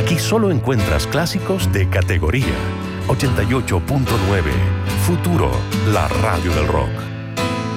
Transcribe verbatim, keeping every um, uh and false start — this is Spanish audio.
Aquí solo encuentras clásicos de categoría. ochenta y ocho punto nueve Futuro, la radio del rock.